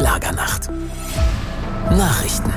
Schlagernacht. Nachrichten.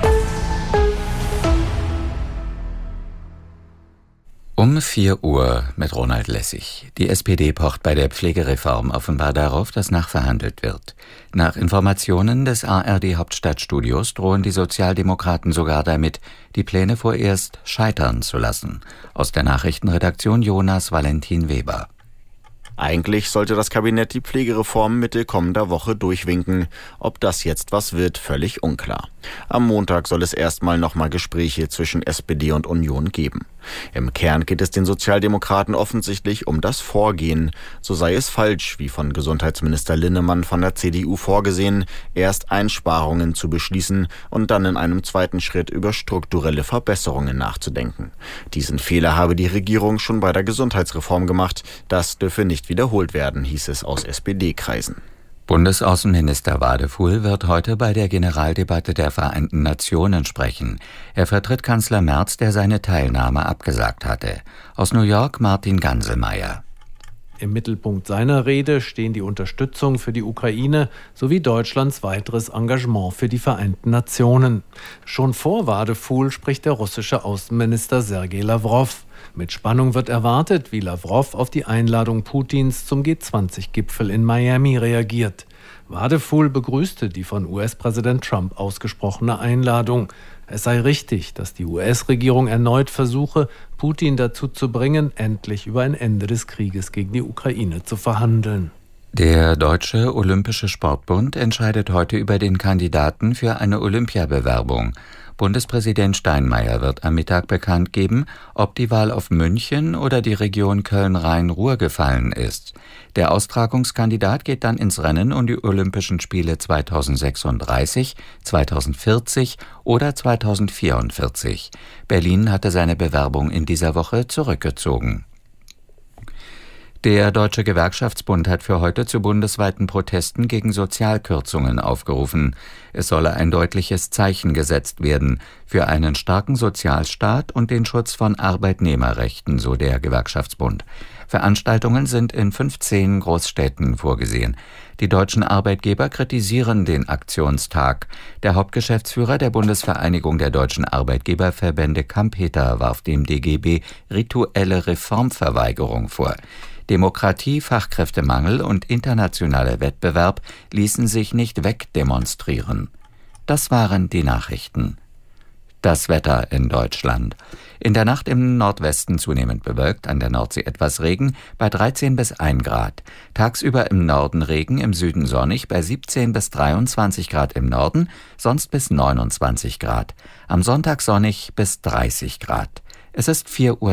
Um 4 Uhr mit Ronald Lessig. Die SPD pocht bei der Pflegereform offenbar darauf, dass nachverhandelt wird. Nach Informationen des ARD-Hauptstadtstudios drohen die Sozialdemokraten sogar damit, die Pläne vorerst scheitern zu lassen. Aus der Nachrichtenredaktion Jonas Valentin Weber. Eigentlich sollte das Kabinett die Pflegereform Mitte kommender Woche durchwinken. Ob das jetzt was wird, völlig unklar. Am Montag soll es erstmal nochmal Gespräche zwischen SPD und Union geben. Im Kern geht es den Sozialdemokraten offensichtlich um das Vorgehen. So sei es falsch, wie von Gesundheitsminister Linnemann von der CDU vorgesehen, erst Einsparungen zu beschließen und dann in einem zweiten Schritt über strukturelle Verbesserungen nachzudenken. Diesen Fehler habe die Regierung schon bei der Gesundheitsreform gemacht. Das dürfe nicht wiederholt werden, hieß es aus SPD-Kreisen. Bundesaußenminister Wadefuhl wird heute bei der Generaldebatte der Vereinten Nationen sprechen. Er vertritt Kanzler Merz, der seine Teilnahme abgesagt hatte. Aus New York Martin Ganselmeier. Im Mittelpunkt seiner Rede stehen die Unterstützung für die Ukraine sowie Deutschlands weiteres Engagement für die Vereinten Nationen. Schon vor Wadefuhl spricht der russische Außenminister Sergei Lawrow. Mit Spannung wird erwartet, wie Lawrow auf die Einladung Putins zum G20-Gipfel in Miami reagiert. Wadefuhl begrüßte die von US-Präsident Trump ausgesprochene Einladung. Es sei richtig, dass die US-Regierung erneut versuche, Putin dazu zu bringen, endlich über ein Ende des Krieges gegen die Ukraine zu verhandeln. Der Deutsche Olympische Sportbund entscheidet heute über den Kandidaten für eine Olympiabewerbung. Bundespräsident Steinmeier wird am Mittag bekannt geben, ob die Wahl auf München oder die Region Köln-Rhein-Ruhr gefallen ist. Der Austragungskandidat geht dann ins Rennen um die Olympischen Spiele 2036, 2040 oder 2044. Berlin hatte seine Bewerbung in dieser Woche zurückgezogen. Der Deutsche Gewerkschaftsbund hat für heute zu bundesweiten Protesten gegen Sozialkürzungen aufgerufen. Es solle ein deutliches Zeichen gesetzt werden für einen starken Sozialstaat und den Schutz von Arbeitnehmerrechten, so der Gewerkschaftsbund. Veranstaltungen sind in 15 Großstädten vorgesehen. Die deutschen Arbeitgeber kritisieren den Aktionstag. Der Hauptgeschäftsführer der Bundesvereinigung der deutschen Arbeitgeberverbände Kampeter warf dem DGB rituelle Reformverweigerung vor. Demokratie, Fachkräftemangel und internationaler Wettbewerb ließen sich nicht wegdemonstrieren. Das waren die Nachrichten. Das Wetter in Deutschland. In der Nacht im Nordwesten zunehmend bewölkt, an der Nordsee etwas Regen, bei 13 bis 1 Grad. Tagsüber im Norden Regen, im Süden sonnig, bei 17 bis 23 Grad im Norden, sonst bis 29 Grad. Am Sonntag sonnig bis 30 Grad. Es ist 4:03 Uhr.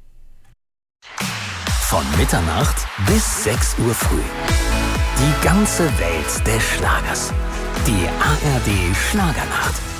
Von Mitternacht bis 6 Uhr früh. Die ganze Welt des Schlagers. Die ARD Schlagernacht.